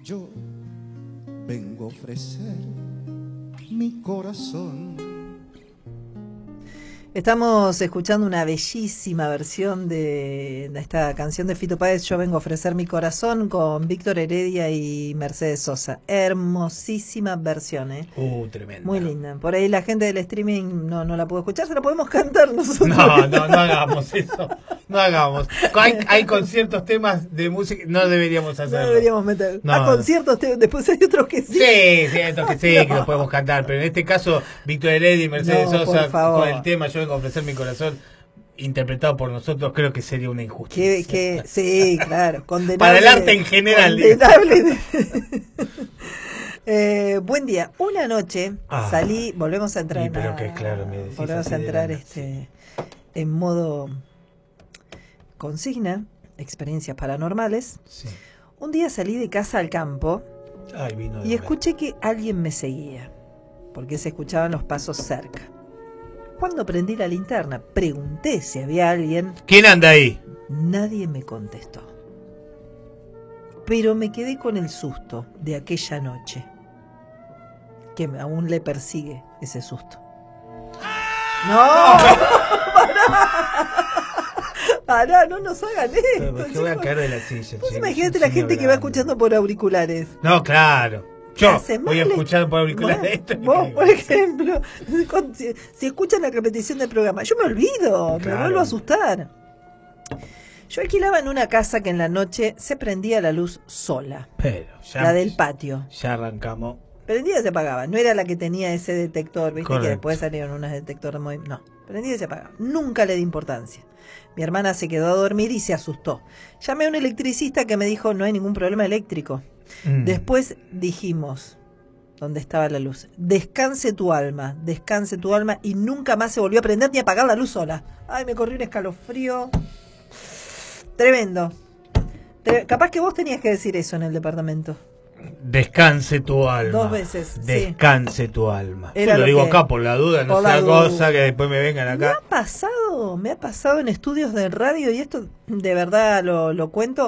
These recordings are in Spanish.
Yo vengo a ofrecer mi corazón. Estamos escuchando una bellísima versión de esta canción de Fito Páez, Yo vengo a ofrecer mi corazón, con Víctor Heredia y Mercedes Sosa. Hermosísima versión, ¿eh? Tremenda. Muy linda. Por ahí la gente del streaming no la pudo escuchar, se la podemos cantar nosotros. No hagamos eso. No hagamos. Hay con ciertos temas de música, no deberíamos hacerlo. No deberíamos meter. No. Conciertos, después hay otros que sí. Sí, hay otros que sí, que lo podemos cantar. Pero en este caso, Víctor Heredia y Mercedes Sosa, con el tema Yo vengo a ofrecer mi corazón, interpretado por nosotros, creo que sería una injusticia. Sí, claro. Condenable, para el arte en general. Condenable. Buen día. Una noche salí, volvemos a entrar volvemos a entrar en modo consigna, experiencias paranormales. Sí. Un día salí de casa al campo y escuché que alguien me seguía, porque se escuchaban los pasos cerca. Cuando prendí la linterna, pregunté si había alguien. ¿Quién anda ahí? Nadie me contestó. Pero me quedé con el susto de aquella noche, que aún le persigue ese susto. ¡No! ¡Pará! No nos hagan esto. Me voy a caer de la silla. Imagínate la gente que va escuchando por auriculares. No, claro. Yo voy a escuchar por auriculares. Vos, por ejemplo, si escuchan la repetición del programa, yo me olvido, me vuelvo a asustar. Yo alquilaba en una casa que en la noche se prendía la luz sola. Pero ya, la del patio. Ya arrancamos. Prendía y se apagaba. No era la que tenía ese detector, ¿viste? Correcto. Que después salieron unos detectores muy... No, prendía y se apagaba. Nunca le di importancia. Mi hermana se quedó a dormir y se asustó. Llamé a un electricista que me dijo, no hay ningún problema eléctrico. Después dijimos, ¿dónde estaba la luz? Descanse tu alma, y nunca más se volvió a prender ni a apagar la luz sola. Ay, me corrió un escalofrío. Tremendo. Capaz que vos tenías que decir eso en el departamento. Descanse tu alma. 2 veces. Descanse tu alma. Era Yo lo digo que, acá por la duda, no sea cosa que después me vengan acá. Me ha pasado en estudios de radio, y esto de verdad lo cuento,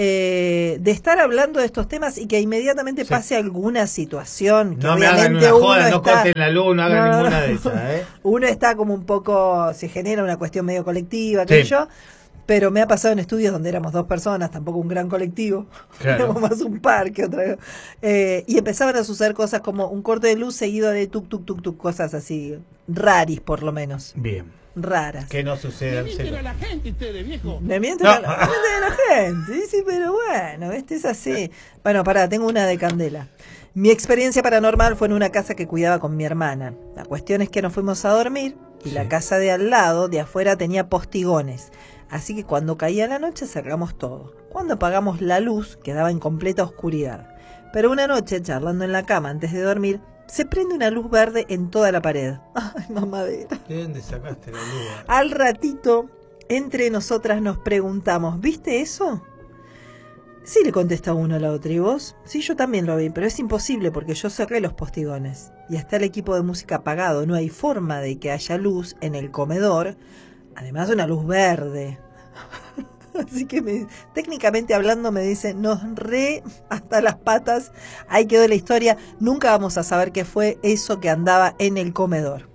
de estar hablando de estos temas y que inmediatamente pase alguna situación. Que no me hagan una joda, no corten la luz, no hagan ninguna de esas. Uno está como un poco, se genera una cuestión medio colectiva, qué sé yo. Pero me ha pasado en estudios donde éramos 2 personas, tampoco un gran colectivo, éramos más un par que otra. Y empezaban a suceder cosas como un corte de luz seguido de tuk, tuk, tuk, tuk, cosas así, raris por lo menos. Bien. Raras. Que no sucedan. Me mienten a la gente ustedes, viejo. Me mienten a la gente, sí, pero bueno, es así. Bueno, pará, tengo una de candela. Mi experiencia paranormal fue en una casa que cuidaba con mi hermana. La cuestión es que nos fuimos a dormir y la casa de al lado, de afuera, tenía postigones. Así que cuando caía la noche cerramos todo. Cuando apagamos la luz quedaba en completa oscuridad. Pero una noche, charlando en la cama antes de dormir, se prende una luz verde en toda la pared. ¡Ay, mamadera! ¿De dónde sacaste la luz? Al ratito, entre nosotras nos preguntamos, ¿viste eso? Sí, le contesta uno a la otra. ¿Y vos? Sí, yo también lo vi, pero es imposible porque yo cerré los postigones. Y está el equipo de música apagado. No hay forma de que haya luz en el comedor. Además, una luz verde. Así que técnicamente hablando me dice, nos hasta las patas. Ahí quedó la historia. Nunca vamos a saber qué fue eso que andaba en el comedor.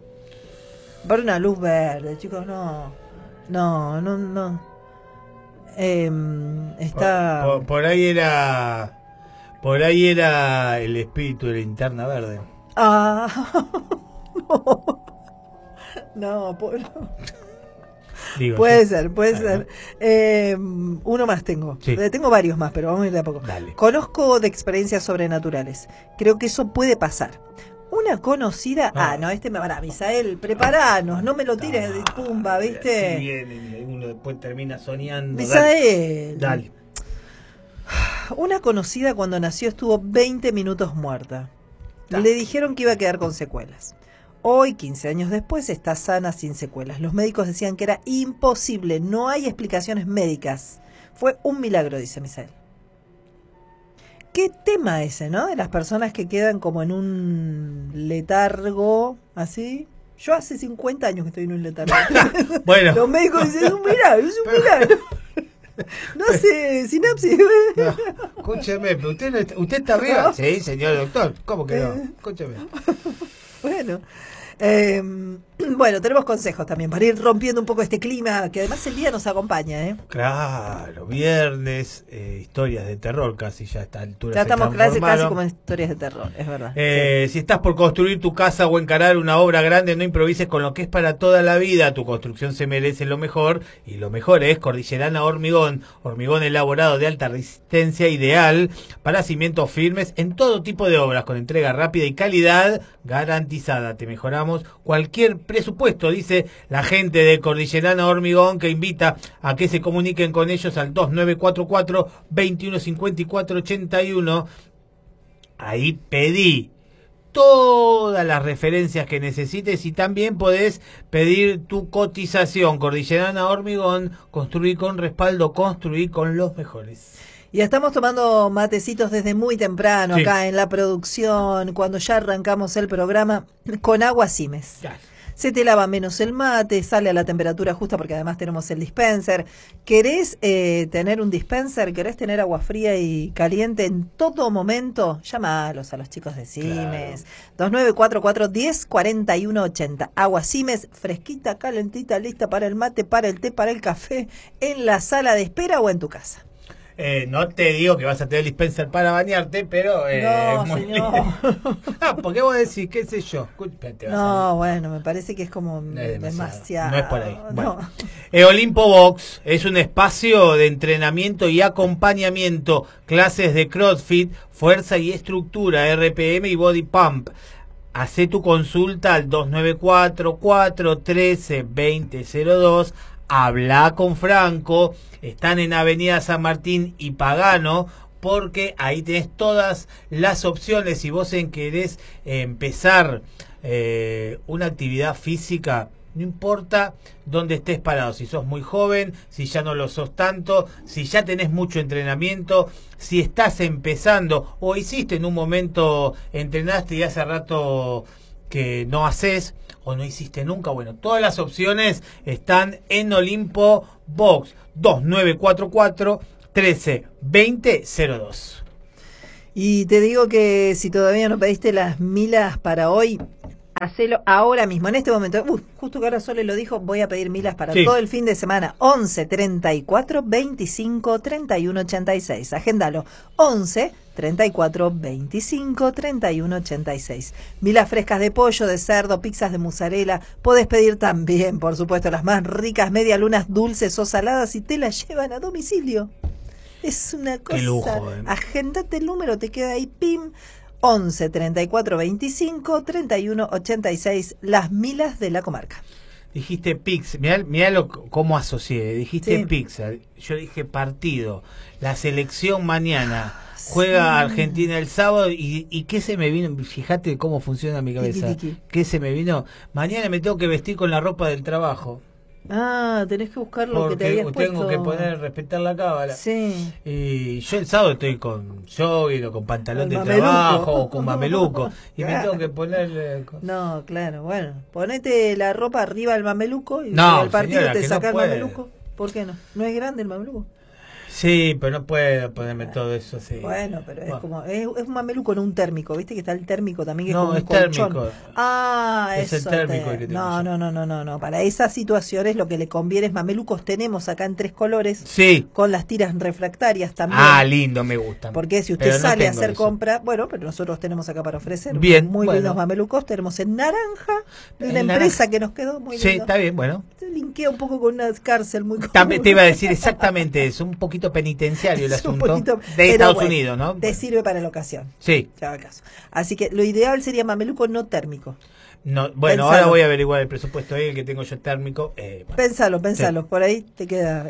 Por una luz verde, chicos, no. Está... Por ahí era el espíritu de Linterna Verde. No, Digo, puede ser. Uno más tengo. Sí. Tengo varios más, pero vamos a ir de a poco. Dale. Conozco de experiencias sobrenaturales. Creo que eso puede pasar. Una conocida... este me van a... Misael, preparanos, no me lo tires de pumba, ¿viste? Si viene, uno después termina soñando. Misael. Dale. Una conocida cuando nació estuvo 20 minutos muerta. Le dijeron que iba a quedar con secuelas. Hoy, 15 años después, está sana sin secuelas. Los médicos decían que era imposible, no hay explicaciones médicas. Fue un milagro, dice Misael. ¿Qué tema ese, no? De las personas que quedan como en un letargo, así. Yo hace 50 años que estoy en un letargo. Bueno. Los médicos dicen, es un milagro. No sé, sinapsis. escúcheme, pero usted está bien. ¿No? Sí, señor doctor. ¿Cómo que no? Escúcheme. Bueno. Bueno, tenemos consejos también para ir rompiendo un poco este clima, que además el día nos acompaña, ¿eh? Claro, viernes, historias de terror casi ya a esta altura. Ya estamos casi como en historias de terror, es verdad. Sí. Si estás por construir tu casa o encarar una obra grande, no improvises con lo que es para toda la vida. Tu construcción se merece lo mejor, y lo mejor es Cordillerana Hormigón. Hormigón elaborado de alta resistencia, ideal para cimientos firmes en todo tipo de obras, con entrega rápida y calidad garantizada. Te mejoramos cualquier presupuesto, dice la gente de Cordillerana Hormigón, que invita a que se comuniquen con ellos al 2944-2154-81. Ahí pedí todas las referencias que necesites y también podés pedir tu cotización. Cordillerana Hormigón, construir con respaldo, construir con los mejores. Y estamos tomando matecitos desde muy temprano, sí, acá en la producción, cuando ya arrancamos el programa, con agua Simes. Ya. Se te lava menos el mate, sale a la temperatura justa porque además tenemos el dispenser. ¿Querés tener un dispenser? ¿Querés tener agua fría y caliente en todo momento? Llámalos a los chicos de Simes. Claro. 2944-104180. Agua Simes, fresquita, calentita, lista para el mate, para el té, para el café, en la sala de espera o en tu casa. No te digo que vas a tener dispenser para bañarte, pero no, muy señor. ¿Por qué vos decís? ¿Qué sé yo? No, bueno, me parece que es como demasiado. No es por ahí. Bueno. No. Olimpo Box es un espacio de entrenamiento y acompañamiento, clases de CrossFit, fuerza y estructura, RPM y Body Pump. Hacé tu consulta al 2944-13-2002. Habla con Franco. Están en Avenida San Martín y Pagano, porque ahí tenés todas las opciones. Si vos querés empezar una actividad física, no importa dónde estés parado, si sos muy joven, si ya no lo sos tanto, si ya tenés mucho entrenamiento, si estás empezando o hiciste en un momento, entrenaste y hace rato que no haces o no hiciste nunca. Bueno, todas las opciones están en Olimpo Box. 2944-13-2002. Y te digo que si todavía no pediste las milas para hoy, hacelo ahora mismo, en este momento. Justo que ahora Sole lo dijo, voy a pedir milas para todo el fin de semana. 11 34 25 31 86. Agéndalo. 11 34 25 31 86. Milas frescas de pollo, de cerdo, pizzas de mozzarella. Podés pedir también, por supuesto, las más ricas medialunas dulces o saladas y te las llevan a domicilio. Es una cosa. Qué lujo, Agéndate el número, te queda ahí, pim. 11 34 25 31 86. Las milas de la comarca. Dijiste pizza, mirá cómo asocié. Dijiste pizza, yo dije partido. La selección mañana juega Argentina el sábado y ¿qué se me vino? Fíjate cómo funciona mi cabeza. ¿Qué se me vino? Mañana me tengo que vestir con la ropa del trabajo. Tenés que buscar lo que te habías puesto. Tengo que poner, respetar la cábala. Sí. Y yo el sábado estoy con jogging o con pantalón de trabajo o con mameluco. Y me tengo que poner... No, claro, bueno. Ponete la ropa arriba del mameluco y al partido señora, te saca el mameluco. ¿Por qué no? ¿No es grande el mameluco? Sí, pero no puedo ponerme todo eso así. Bueno, pero es como es un mameluco, no un térmico, ¿viste? Que está el térmico también, que es no, como un es colchón. Térmico. Es el térmico el que tengo. No. Para esas situaciones lo que le conviene es mamelucos. Tenemos acá en 3 colores. Sí. Con las tiras refractarias también. Lindo, me gustan. Porque si usted sale a hacer compra, bueno, pero nosotros tenemos acá para ofrecer. Bien. Muy lindos mamelucos. Tenemos en naranja, de una empresa que nos quedó muy lindo. Sí, está bien, bueno. Se linkea un poco con una cárcel muy común. También te iba a decir exactamente eso, un poquito penitenciario el asunto de Estados Unidos, ¿no? Te sirve para la ocasión. Sí. Ya va el caso. Así que lo ideal sería mameluco no térmico. No, bueno, pensalo. Ahora voy a averiguar el presupuesto ahí, el que tengo yo térmico. Pensalo, sí. Por ahí te queda,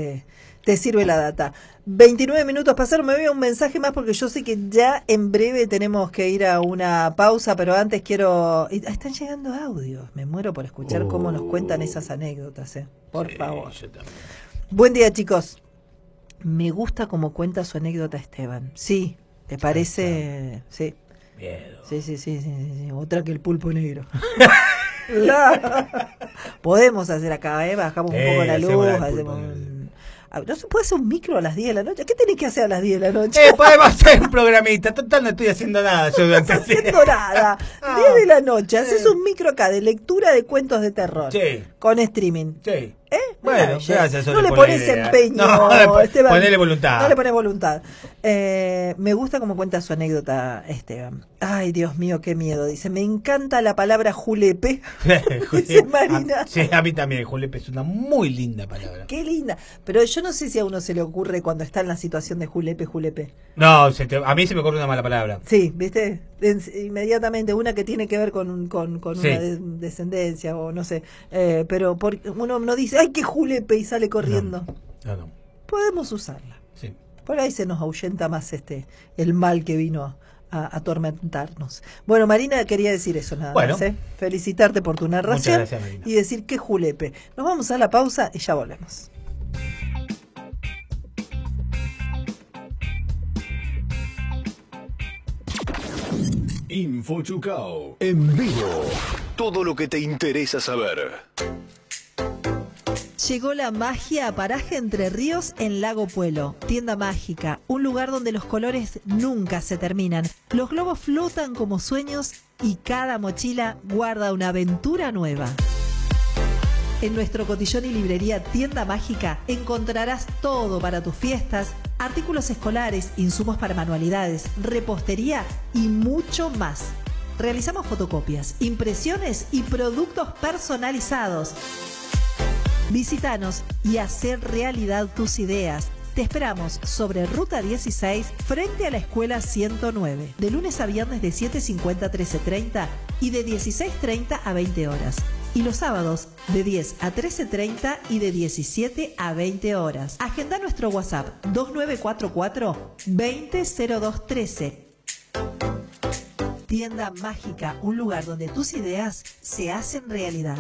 te sirve la data. 29 minutos pasaron, me veo un mensaje más porque yo sé que ya en breve tenemos que ir a una pausa, pero antes quiero... Están llegando audios, me muero por escuchar cómo nos cuentan esas anécdotas, por favor. Yo también. Buen día, chicos. Me gusta cómo cuenta su anécdota Esteban. Sí, ¿te parece? Sí. Miedo. Sí. Otra que el pulpo negro. Podemos hacer acá, bajamos un poco la luz, hacemos ¿No se puede hacer un micro a las 10 de la noche? ¿Qué tenés que hacer a las 10 de la noche? Podemos hacer un programita. Total, no estoy haciendo nada. Yo No estás haciendo nada. 10 de la noche, haces un micro acá de lectura de cuentos de terror. Sí. Con streaming. Sí. Bueno, gracias. no le pones empeño, Esteban. Ponele voluntad. No le pones voluntad. Me gusta cómo cuenta su anécdota, Esteban. Ay, Dios mío, qué miedo. Dice, me encanta la palabra julepe. Dice Marina. Sí, a mí también. Julepe es una muy linda palabra. Qué linda. Pero yo no sé si a uno se le ocurre cuando está en la situación de julepe. No, a mí se me ocurre una mala palabra. Sí, ¿viste? Inmediatamente una que tiene que ver con Sí. una descendencia o no sé. Pero uno no dice, ay, qué julepe, y sale corriendo. No. Podemos usarla. Sí. Por ahí se nos ahuyenta más el mal que vino a atormentarnos. Bueno, Marina quería decir eso nada más. Felicitarte por tu narración. Muchas gracias, Marina. Y decir qué julepe. Nos vamos a la pausa y ya volvemos. Info Chucao en vivo. Todo lo que te interesa saber. Llegó la magia a Paraje Entre Ríos en Lago Puelo. Tienda mágica, un lugar donde los colores nunca se terminan. Los globos flotan como sueños y cada mochila guarda una aventura nueva. En nuestro cotillón y librería Tienda Mágica encontrarás todo para tus fiestas, artículos escolares, insumos para manualidades, repostería y mucho más. Realizamos fotocopias, impresiones y productos personalizados. Visítanos y hacer realidad tus ideas. Te esperamos sobre Ruta 16 frente a la Escuela 109, de lunes a viernes de 7:50 a 13:30 y de 16:30 a 20 horas. Y los sábados de 10 a 13:30 y de 17 a 20 horas. Agenda nuestro WhatsApp 2944 200213. Tienda Mágica, un lugar donde tus ideas se hacen realidad.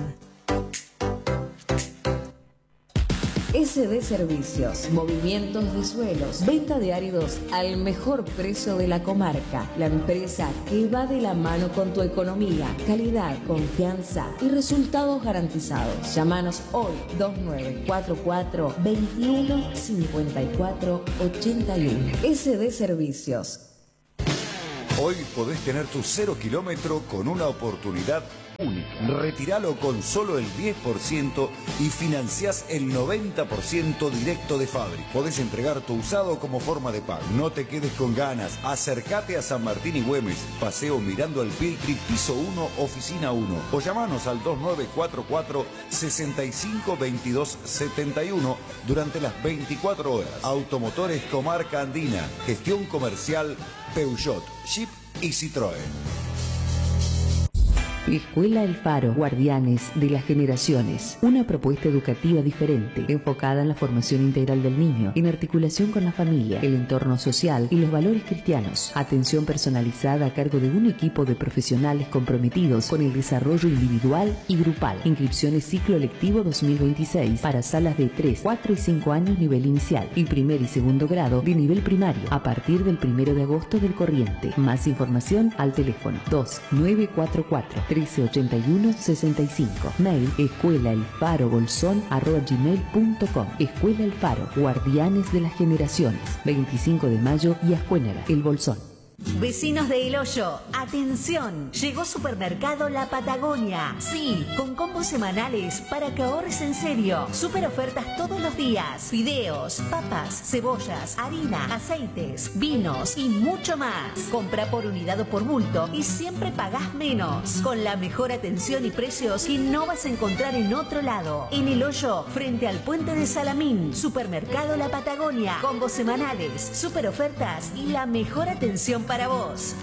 SD Servicios, movimientos de suelos, venta de áridos al mejor precio de la comarca. La empresa que va de la mano con tu economía, calidad, confianza y resultados garantizados. Llámanos hoy 2944 21 54 81. SD Servicios. Hoy podés tener tu 0 kilómetro con una oportunidad única. Retíralo con solo el 10% y financiás el 90% directo de fábrica. Podés entregar tu usado como forma de pago. No te quedes con ganas. Acércate a San Martín y Güemes. Paseo Mirando al Piltri, piso 1, oficina 1. O llamanos al 2944 65 22 71 durante las 24 horas. Automotores Comarca Andina. Gestión comercial Peugeot, Jeep y Citroën. Escuela El Faro, Guardianes de las Generaciones. Una propuesta educativa diferente, enfocada en la formación integral del niño, en articulación con la familia, el entorno social y los valores cristianos. Atención personalizada a cargo de un equipo de profesionales comprometidos con el desarrollo individual y grupal. Inscripciones ciclo lectivo 2026 para salas de 3, 4 y 5 años nivel inicial y primer y segundo grado de nivel primario a partir del 1 de agosto del corriente. Más información al teléfono 2944 1381-65. Mail escuelaelfarobolsón@gmail.com. Escuela El Faro, Guardianes de las Generaciones. 25 de mayo y Ascuénara, El Bolsón. Vecinos de El Hoyo, atención, llegó Supermercado La Patagonia. Sí, con combos semanales para que ahorres en serio. Super ofertas todos los días. Fideos, papas, cebollas, harina, aceites, vinos y mucho más. Compra por unidad o por bulto y siempre pagás menos. Con la mejor atención y precios que no vas a encontrar en otro lado. En El Hoyo, frente al puente de Salamín. Supermercado La Patagonia. Combos semanales, super ofertas y la mejor atención para vos.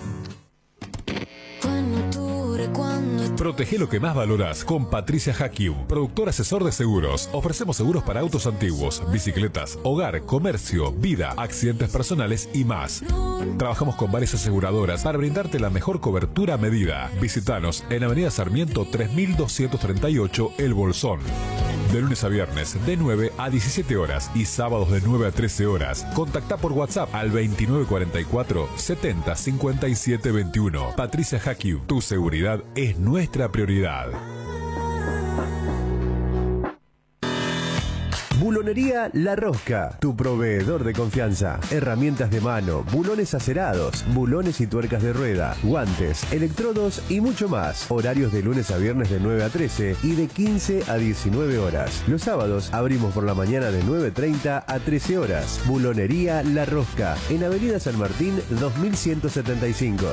Protege lo que más valoras con Patricia Hakium, productor asesor de seguros. Ofrecemos seguros para autos antiguos, bicicletas, hogar, comercio, vida, accidentes personales y más. Trabajamos con varias aseguradoras para brindarte la mejor cobertura a medida. Visítanos en Avenida Sarmiento 3238, El Bolsón. De lunes a viernes, de 9 a 17 horas y sábados de 9 a 13 horas. Contacta por WhatsApp al 2944 70 57 21. Patricia Hakium, tu seguridad es nuestra prioridad. Bulo Bulonería La Rosca, tu proveedor de confianza. Herramientas de mano, bulones acerados, bulones y tuercas de rueda, guantes, electrodos y mucho más. Horarios de lunes a viernes de 9 a 13 y de 15 a 19 horas. Los sábados abrimos por la mañana de 9:30 a 13 horas. Bulonería La Rosca, en Avenida San Martín 2175.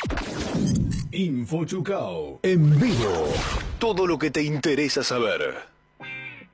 Info Chucao. En vivo. Todo lo que te interesa saber.